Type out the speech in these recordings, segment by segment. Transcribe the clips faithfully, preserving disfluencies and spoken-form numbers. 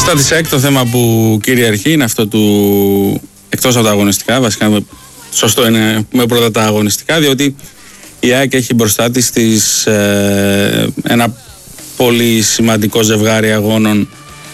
Στα της ΑΕΚ το θέμα που κυριαρχεί είναι αυτό του εκτός από τα αγωνιστικά. Βασικά σωστό είναι με πρώτα τα αγωνιστικά, διότι η ΑΕΚ έχει μπροστά της τις, ε, ένα πολύ σημαντικό ζευγάρι αγώνων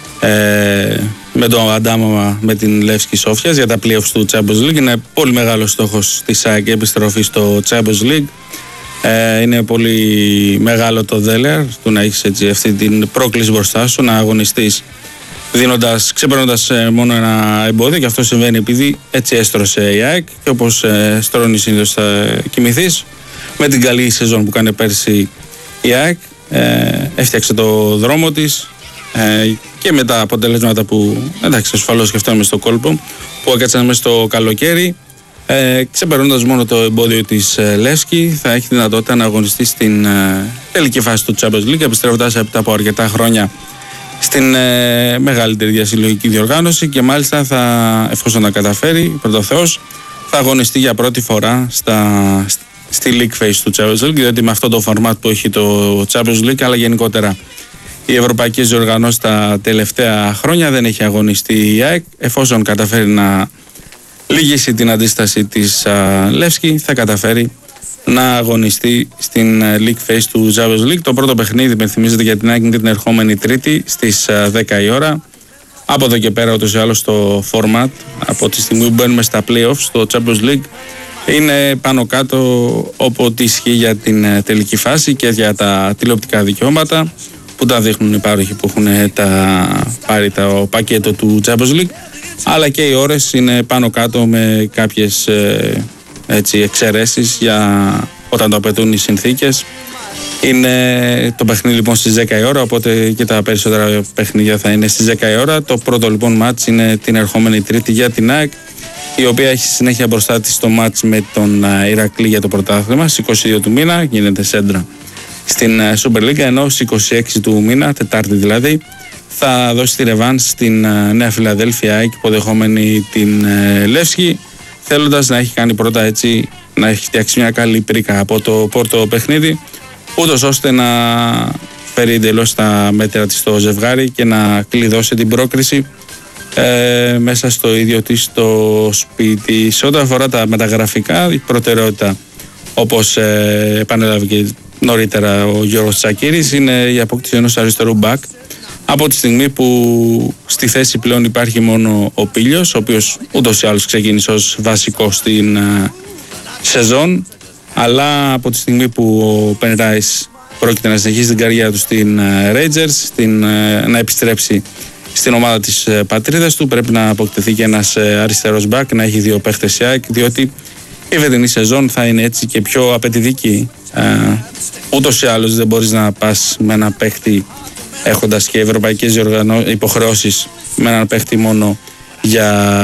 ε, με το αντάμωμα με την Λεύσκη Σόφιας για τα playoffs του Champions League. Είναι πολύ μεγάλος στόχος της ΑΕΚ η επιστροφή στο Champions League. Ε, είναι πολύ μεγάλο το δέλεαρ του να έχεις έτσι αυτή την πρόκληση μπροστά σου, να αγωνιστείς δίνοντας, ξεπερνώντας ε, μόνο ένα εμπόδιο, και αυτό συμβαίνει επειδή έτσι έστρωσε η ΑΕΚ και όπως ε, στρώνει συνήθως θα κοιμηθείς. Με την καλή σεζόν που κάνει πέρσι η ΑΕΚ ε, έφτιαξε το δρόμο της ε, και με τα αποτελέσματα που, εντάξει, ασφαλώς και αυτό είναι στο κόλπο που έκατσαν μέσα στο καλοκαίρι, ε, ξεπερνώντας μόνο το εμπόδιο της ε, Λεύσκη, θα έχει δυνατότητα να αγωνιστεί στην ε, τελική φάση του Champions League, επιστρέφοντας από, από αρκετά χρόνια στην ε, μεγαλύτερη διασυλλογική διοργάνωση, και μάλιστα θα, εφόσον τα καταφέρει, πρώτο Θεός, θα αγωνιστεί για πρώτη φορά στα, στη League Phase του Champions League, διότι με αυτό το format που έχει το Champions League, αλλά γενικότερα οι ευρωπαϊκές διοργανώσεις τα τελευταία χρόνια, δεν έχει αγωνιστεί η ΑΕΚ. Εφόσον καταφέρει να λύγσει την αντίσταση της α, Λεύσκη, θα καταφέρει να αγωνιστεί στην League Phase του Champions League. Το πρώτο παιχνίδι, με θυμίζετε, για την ΑΕΚ την ερχόμενη Τρίτη στις δέκα η ώρα. Από εδώ και πέρα, ούτως ή άλλως, το format από τη στιγμή που μπαίνουμε στα playoffs στο Champions League είναι πάνω κάτω όποτε ισχύει για την τελική φάση και για τα τηλεοπτικά δικαιώματα που τα δείχνουν οι πάροχοι που έχουν τα, πάρει το πακέτο του Champions League, αλλά και οι ώρες είναι πάνω κάτω με κάποιες ε, έτσι, εξαιρέσεις για όταν το απαιτούν οι συνθήκες. Είναι το παιχνίδι λοιπόν στις δέκα η ώρα, οπότε και τα περισσότερα παιχνίδια θα είναι στις δέκα η ώρα. Το πρώτο λοιπόν μάτς είναι την ερχόμενη Τρίτη για την ΑΕΚ, η οποία έχει συνέχεια μπροστά της το μάτς με τον Ηρακλή για το πρωτάθλημα στις είκοσι δύο του μήνα, γίνεται σέντρα στην Super League, ενώ στις είκοσι έξι του μήνα, Τετάρτη δηλαδή, θα δώσει τη ρεβάν στην Νέα Φιλαδέλφια ΑΕΚ, υποδεχόμενη την Λεύσκη, θέλοντας να έχει κάνει πρώτα έτσι, να έχει φτιάξει μια καλή πρίκα από το πρώτο παιχνίδι, ούτως ώστε να φέρει εντελώς τα μέτρα της στο ζευγάρι και να κλειδώσει την πρόκριση ε, μέσα στο ίδιο της το σπίτι. Σε ό,τι αφορά τα μεταγραφικά, η προτεραιότητα, όπως ε, επανέλαβε και νωρίτερα ο Γιώργος Τσακίρης, είναι η απόκτηση ενός αριστερού μπακ, από τη στιγμή που στη θέση πλέον υπάρχει μόνο ο Πίλιος, ο οποίος ούτως ή άλλως ξεκίνησε ως βασικό στην ε, σεζόν, αλλά από τη στιγμή που ο Πεν Ράις πρόκειται να συνεχίσει την καριέρα του στην Rangers, στην, να επιστρέψει στην ομάδα της πατρίδας του, πρέπει να αποκτηθεί και ένας αριστερός μπακ, να έχει δύο παίχτες η ΑΕΚ, διότι η φετινή σεζόν θα είναι έτσι και πιο απαιτητική. Ούτως ή άλλως δεν μπορείς να πας με ένα παίχτη έχοντας και ευρωπαϊκές υποχρεώσεις με έναν παίχτη μόνο για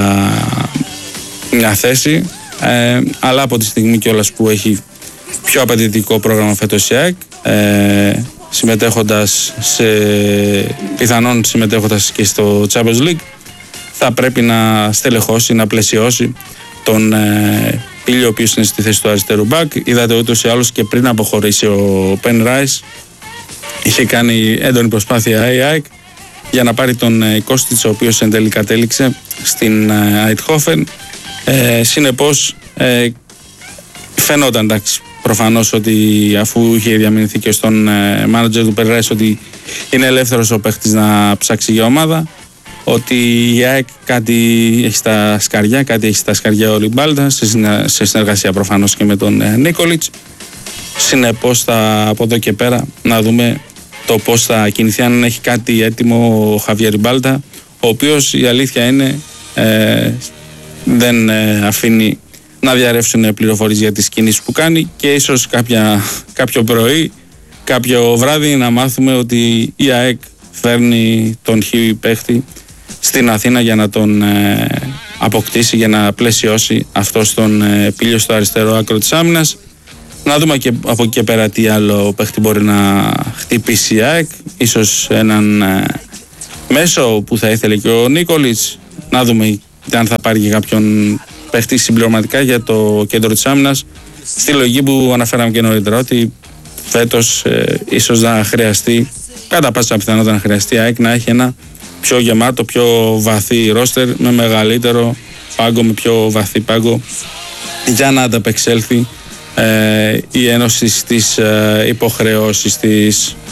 μια θέση. Ε, αλλά από τη στιγμή κιόλας που έχει πιο απαιτητικό πρόγραμμα φέτος η ΑΕΚ, ε, συμμετέχοντας σε, πιθανόν συμμετέχοντας και στο Champions League, θα πρέπει να στελεχώσει, να πλαισιώσει τον ε, Πίλιο, ο οποίος είναι στη θέση του αριστερού μπακ. Είδατε ούτως ή άλλως και πριν αποχωρήσει ο Πεν Ράις, είχε κάνει έντονη προσπάθεια η ΑΕΚ για να πάρει τον ε, Κώστιτς, ο οποίος εν τέλει κατέληξε στην Αιτχόφεν. Ε, συνεπώς ε, φαινόταν, εντάξει, προφανώς, ότι αφού είχε διαμηνηθεί και στον ε, μάνατζερ του Πεν Ράις ότι είναι ελεύθερος ο παίχτης να ψάξει για ομάδα, ότι η ΑΕΚ κάτι έχει στα σκαριά, κάτι έχει στα σκαριά ο Ριμπάλτα, σε, σε συνεργασία προφανώς και με τον ε, Νίκολιτς. Συνεπώς θα, από εδώ και πέρα να δούμε το πώς θα κινηθεί, αν έχει κάτι έτοιμο ο Χαβιέρ Ριμπάλτα, ο οποίος η αλήθεια είναι ε, δεν ε, αφήνει να διαρρεύσουν πληροφορίες για τις κινήσεις που κάνει, και ίσως κάποια, κάποιο πρωί, κάποιο βράδυ να μάθουμε ότι η ΑΕΚ φέρνει τον χ παίχτη στην Αθήνα για να τον ε, αποκτήσει, για να πλαισιώσει αυτό τον ε, Πίλιο στο αριστερό άκρο της άμυνας. Να δούμε και από εκεί και πέρα τι άλλο παίχτη μπορεί να χτυπήσει η ΑΕΚ, ίσως έναν ε, μέσο που θα ήθελε και ο Νίκολιτς, να δούμε αν θα πάρει και κάποιον παίχτη συμπληρωματικά για το κέντρο της άμυνας, στη λογική που αναφέραμε και νωρίτερα, ότι φέτος ε, ίσως να χρειαστεί, κατά πάσα πιθανότητα να χρειαστεί η ΑΕΚ να έχει ένα πιο γεμάτο, πιο βαθύ ρόστερ, με μεγαλύτερο πάγκο, με πιο βαθύ πάγκο, για να ανταπεξέλθει ε, η Ένωση στις ε, υποχρεώσεις της.